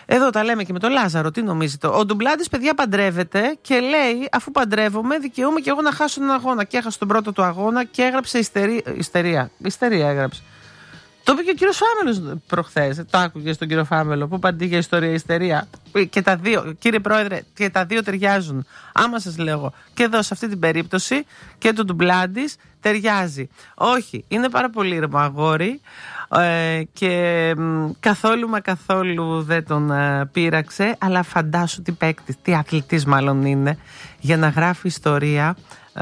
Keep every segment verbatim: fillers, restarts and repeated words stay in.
Εδώ τα λέμε και με τον Λάζαρο, τι νομίζετε? Ο Ντουμπλάντης, παιδιά, παντρεύεται και λέει, αφού παντρεύομαι, δικαιούμαι και εγώ να χάσω έναν αγώνα. Και έχασε τον πρώτο του αγώνα και έγραψε ιστερία. Ιστερία, ιστερία έγραψε. Το είπε και ο κύριος Φάμελος προχθές. Το άκουγε στον κύριο Φάμελο που παντή για ιστορία, ιστερία. Και τα δύο, κύριε Πρόεδρε, και τα δύο ταιριάζουν. Άμα σας λέω, και εδώ σε αυτή την περίπτωση και το Ντουμπλάντης ταιριάζει. Όχι, είναι πάρα πολύ ήρεμο αγόρι. Ε, και μ, καθόλου μα καθόλου δεν τον ε, πείραξε, αλλά φαντάσου τι παίκτης, τι αθλητής μάλλον είναι, για να γράφει ιστορία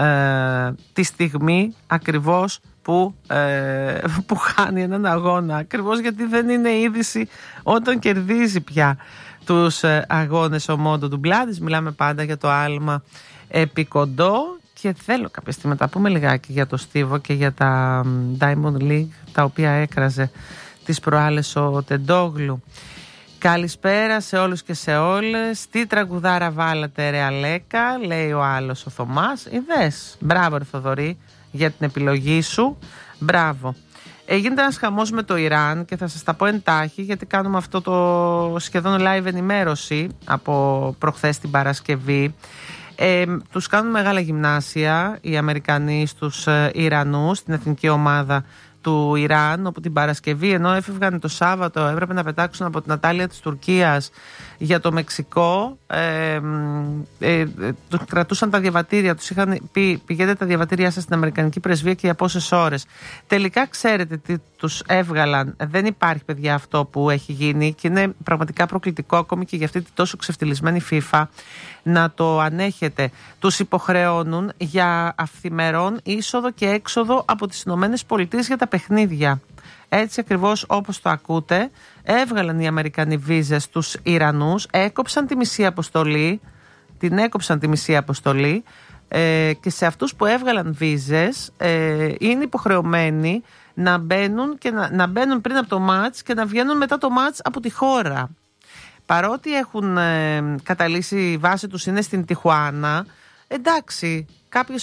ε, τη στιγμή ακριβώς που, ε, που χάνει έναν αγώνα, ακριβώς γιατί δεν είναι είδηση όταν κερδίζει πια τους ε, αγώνες ο Μόντο Ντουμπλάντης. Μιλάμε πάντα για το άλμα επικοντό. Και θέλω κάποια στιγμή να τα πούμε λιγάκι για το Στίβο και για τα Diamond League, τα οποία έκραζε τις προάλλες ο Τεντόγλου. Καλησπέρα σε όλους και σε όλες. Τι τραγουδάρα βάλατε ρε Αλέκα, λέει ο άλλος ο Θωμάς. Είδες, μπράβο ρε Θοδωρή για την επιλογή σου. Μπράβο. Ε, γίνεται ένας χαμός με το Ιράν και θα σας τα πω εντάχει, γιατί κάνουμε αυτό το σχεδόν live ενημέρωση από προχθές την Παρασκευή. Ε, τους κάνουν μεγάλα γυμνάσια οι Αμερικανοί στους ε, Ιρανούς, στην εθνική ομάδα του Ιράν, όπου την Παρασκευή, ενώ έφευγαν το Σάββατο, έπρεπε να πετάξουν από την Ατάλεια της Τουρκίας για το Μεξικό. Ε, ε, ε, τους κρατούσαν τα διαβατήρια, τους είχαν πει πηγαίνετε τα διαβατήριά σας στην Αμερικανική Πρεσβεία και για πόσες ώρες. Τελικά ξέρετε τι τους έβγαλαν? Δεν υπάρχει, παιδιά, αυτό που έχει γίνει και είναι πραγματικά προκλητικό ακόμη και για αυτή τη τόσο ξεφτυλισμένη FIFA να το ανέχεται. Τους υποχρεώνουν για αυθημερών είσοδο και έξοδο από τις Ηνωμένες Πολιτείες για τα παιχνίδια. Έτσι ακριβώς όπως το ακούτε, έβγαλαν οι Αμερικανοί βίζες στους Ιρανούς, έκοψαν τη μισή αποστολή, την έκοψαν τη μισή αποστολή ε, και σε αυτούς που έβγαλαν βίζες ε, είναι υποχρεωμένοι να μπαίνουν, και να, να μπαίνουν πριν από το μάτς και να βγαίνουν μετά το μάτς από τη χώρα. Παρότι έχουν ε, καταλήξει, η βάση τους είναι στην Τιχουάνα, εντάξει, κάποιες